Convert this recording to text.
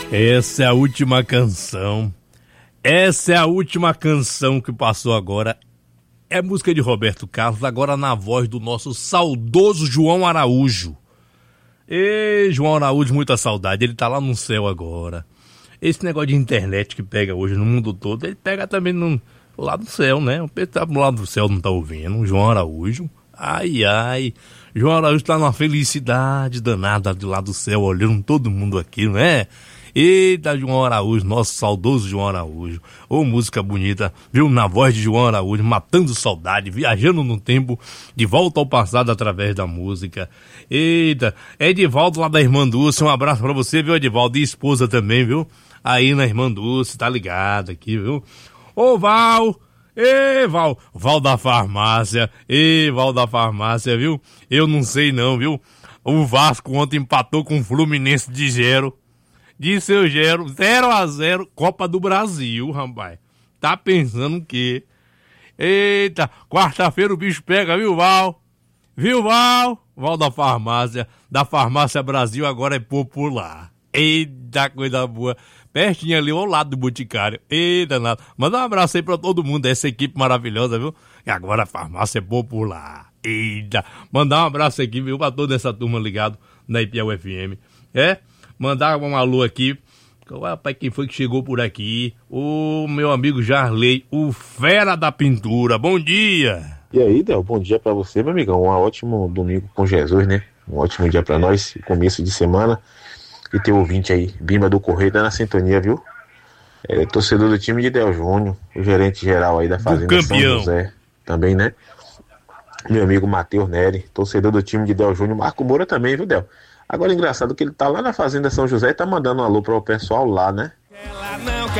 Essa é a última canção. Essa é a última canção que passou agora. É música de Roberto Carlos, agora na voz do nosso saudoso João Araújo. Ei, João Araújo, muita saudade. Ele tá lá no céu agora. Esse negócio de internet que pega hoje no mundo todo, ele pega também lá do céu, né? O pessoal lá do céu não tá ouvindo. João Araújo. Ai, ai. João Araújo tá numa felicidade danada de lá do céu, olhando todo mundo aqui, não é? Eita, João Araújo, nosso saudoso João Araújo. Ô, música bonita, viu? Na voz de João Araújo, matando saudade, viajando no tempo, de volta ao passado através da música. Eita, Edivaldo lá da Irmã Dulce, um abraço pra você, viu, Edivaldo? E esposa também, viu? Aí na Irmã Dulce, tá ligado aqui, viu? Ô, Val! Ê, Val da farmácia, Val da farmácia, viu? Eu não sei não, viu? O Vasco ontem empatou com o Fluminense de 0. De seu 0-0, Copa do Brasil, rapaz. Tá pensando o quê? Eita, quarta-feira o bicho pega, viu, Val? Viu, Val? Val da Farmácia Brasil agora é popular. Eita, coisa boa. Pertinho ali ao lado do Boticário. Eita, nada. Manda um abraço aí pra todo mundo, essa equipe maravilhosa, viu? E agora a farmácia é popular. Eita, mandar um abraço aqui, viu, pra toda essa turma ligado na Ipiau FM. Mandar um alô aqui. Rapaz, quem foi que chegou por aqui? O meu amigo Jarley, o fera da pintura. Bom dia. E aí, Del, bom dia pra você, meu amigão. Um ótimo domingo com Jesus, né? Um ótimo dia pra nós, começo de semana. E teu ouvinte aí, Bimba do Correio, tá na sintonia, viu? Torcedor do time de Del Júnior, o gerente geral aí da Fazenda São José, também, né? Meu amigo Matheus Neri, torcedor do time de Del Júnior, Marco Moura também, viu, Del? Agora, engraçado que ele tá lá na Fazenda São José e tá mandando um alô para o pessoal lá, né?